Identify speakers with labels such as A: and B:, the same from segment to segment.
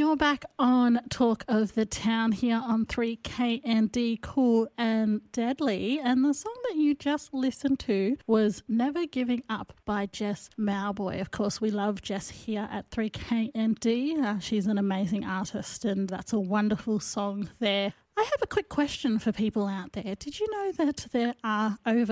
A: Now we're back on Talk of the Town here on 3KND, Cool and Deadly. And the song that you just listened to was Never Giving Up by Jess Mauboy. Of course, we love Jess here at 3KND. She's an amazing artist and that's a wonderful song there. I have a quick question for people out there. Did you know that there are over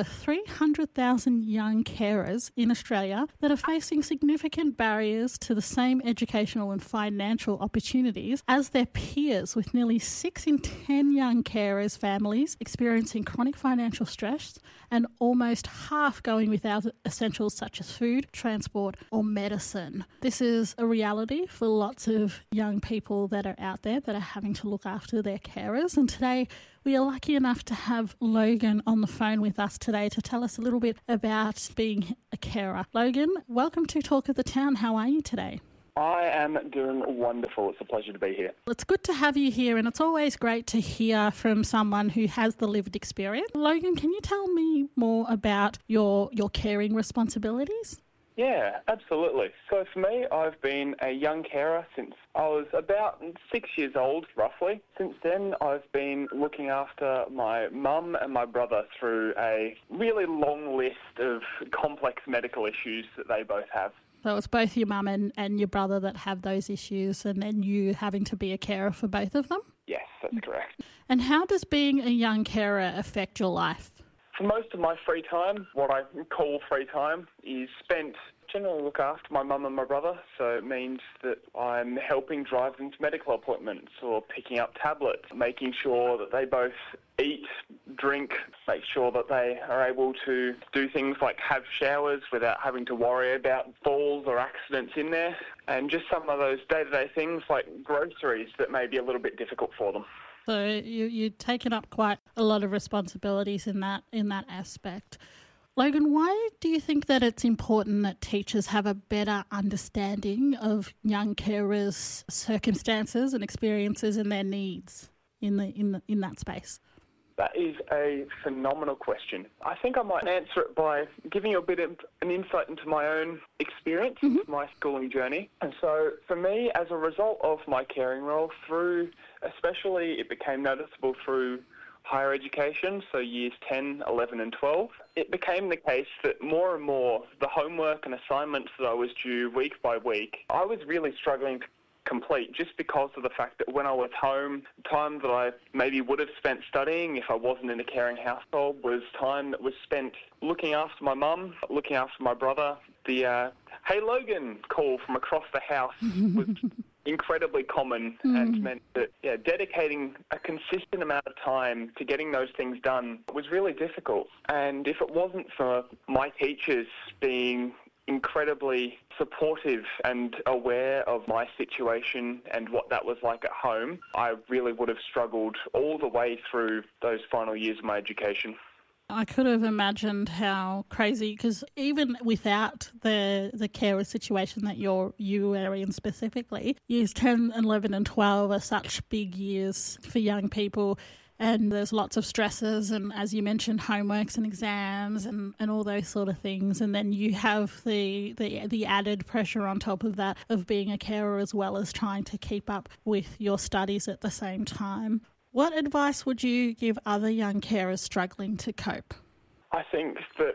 A: 300,000 young carers in Australia that are facing significant barriers to the same educational and financial opportunities as their peers, with nearly 6 in 10 young carers' families experiencing chronic financial stress and almost half going without essentials such as food, transport or medicine? This is a reality for lots of young people that are out there that are having to look after their carers. And today we are lucky enough to have Logan on the phone with us today to tell us a little bit about being a carer. Logan, welcome to Talk of the Town. How are you today?
B: I am doing wonderful. It's a pleasure to be here.
A: It's good to have you here, and it's always great to hear from someone who has the lived experience. Logan, can you tell me more about your caring responsibilities?
B: Yeah, absolutely. So for me, I've been a young carer since I was about 6 years old, roughly. Since then, I've been looking after my mum and my brother through a really long list of complex medical issues that they both have.
A: So it's both your mum and your brother that have those issues, and then you having to be a carer for both of them?
B: Yes, that's correct.
A: And how does being a young carer affect your life?
B: For most of my free time, what I call free time, is spent generally look after my mum and my brother. So it means that I'm helping drive them to medical appointments or picking up tablets, making sure that they both eat, drink, make sure that they are able to do things like have showers without having to worry about falls or accidents in there, and just some of those day-to-day things like groceries that may be a little bit difficult for them.
A: So you've taken up quite a lot of responsibilities in that aspect. Logan, why do you think that it's important that teachers have a better understanding of young carers' circumstances and experiences and their needs in that space?
B: That is a phenomenal question. I think I might answer it by giving you a bit of an insight into my own experience, my schooling journey. And so for me, as a result of my caring role, especially it became noticeable through higher education, so years 10, 11 and 12, it became the case that more and more the homework and assignments that I was due week by week, I was really struggling to complete, just because of the fact that when I was home, time that I maybe would have spent studying if I wasn't in a caring household was time that was spent looking after my mum, looking after my brother. The "Hey Logan" call from across the house was incredibly common and meant that dedicating a consistent amount of time to getting those things done was really difficult. And if it wasn't for my teachers being incredibly supportive and aware of my situation and what that was like at home, I really would have struggled all the way through those final years of my education.
A: I could have imagined how crazy, because even without the carer situation that you are in specifically, years 10, 11 and 12 are such big years for young people. And there's lots of stresses and, as you mentioned, homeworks and exams and all those sort of things. And then you have the added pressure on top of that of being a carer, as well as trying to keep up with your studies at the same time. What advice would you give other young carers struggling to cope?
B: I think that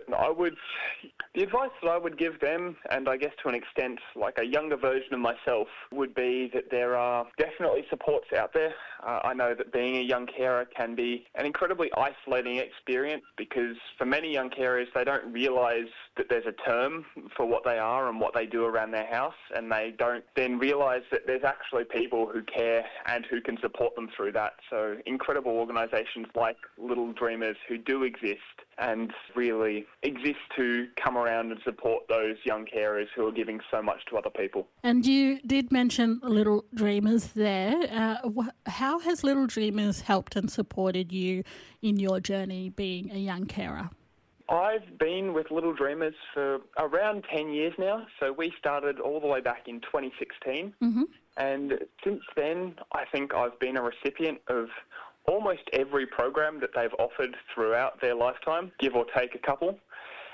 B: the advice that I would give them, and I guess to an extent like a younger version of myself, would be that there are definitely supports out there. I know that being a young carer can be an incredibly isolating experience, because for many young carers, they don't realise that there's a term for what they are and what they do around their house, and they don't then realise that there's actually people who care and who can support them through that. So incredible organisations like Little Dreamers who do exist and really exist to come around and support those young carers who are giving so much to other people.
A: And you did mention Little Dreamers there. How has Little Dreamers helped and supported you in your journey being a young carer?
B: I've been with Little Dreamers for around 10 years now. So we started all the way back in 2016. And since then, I think I've been a recipient of almost every program that they've offered throughout their lifetime, give or take a couple.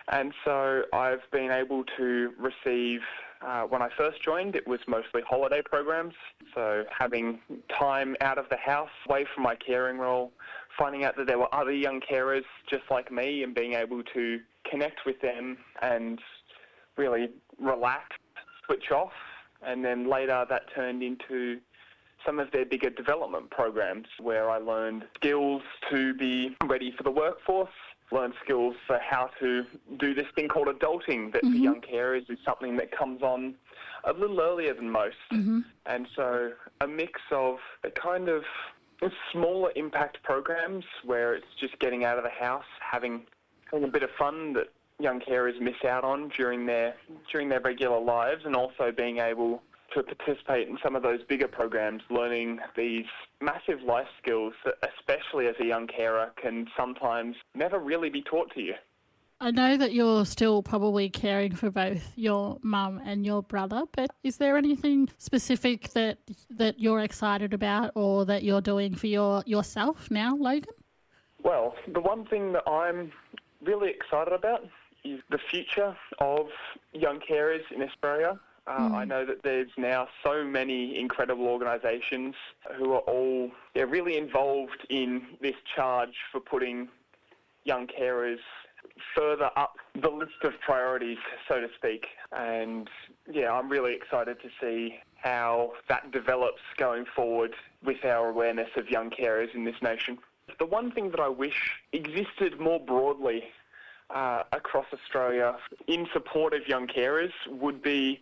B: And so I've been able to receive, when I first joined, it was mostly holiday programs. So having time out of the house, away from my caring role, finding out that there were other young carers just like me and being able to connect with them and really relax, switch off. And then later that turned into some of their bigger development programs where I learned skills to be ready for the workforce, learned skills for how to do this thing called adulting that for young carers is something that comes on a little earlier than most. And so a mix of a kind of smaller impact programs where it's just getting out of the house, having a bit of fun that young carers miss out on during their regular lives, and also being able to participate in some of those bigger programs, learning these massive life skills that, especially as a young carer, can sometimes never really be taught to you.
A: I know that you're still probably caring for both your mum and your brother, but is there anything specific that you're excited about or that you're doing for yourself now, Logan?
B: Well, the one thing that I'm really excited about is the future of young carers in Australia. I know that there's now so many incredible organisations who are all really involved in this charge for putting young carers further up the list of priorities, so to speak. And I'm really excited to see how that develops going forward with our awareness of young carers in this nation. The one thing that I wish existed more broadly across Australia in support of young carers would be,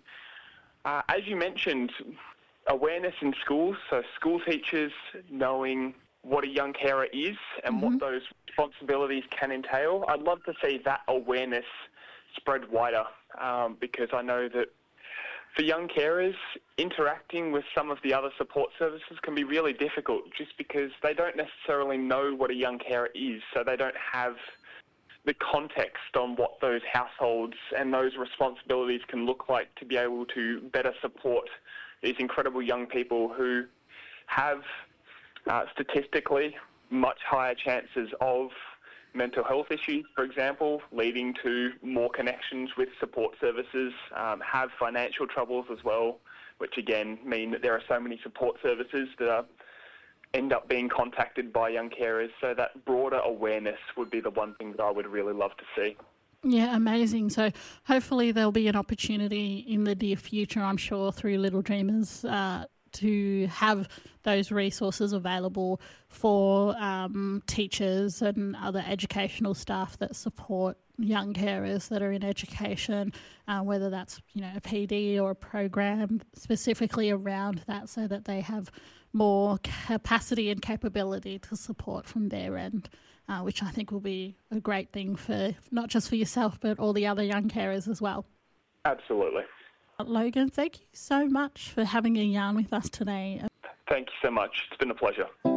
B: as you mentioned, awareness in schools, so school teachers knowing what a young carer is and what those responsibilities can entail. I'd love to see that awareness spread wider because I know that for young carers, interacting with some of the other support services can be really difficult just because they don't necessarily know what a young carer is, so they don't have the context on what those households and those responsibilities can look like to be able to better support these incredible young people who have statistically much higher chances of mental health issues, for example, leading to more connections with support services, have financial troubles as well, which again mean that there are so many support services that end up being contacted by young carers. So that broader awareness would be the one thing that I would really love to see.
A: Yeah, amazing. So hopefully there'll be an opportunity in the near future, I'm sure, through Little Dreamers to have those resources available for teachers and other educational staff that support young carers that are in education, whether that's a PD or a program specifically around that, so that they have more capacity and capability to support from their end, which I think will be a great thing for not just for yourself but all the other young carers as well.
B: Absolutely.
A: Logan, thank you so much for having a yarn with us today.
B: Thank you so much. It's been a pleasure.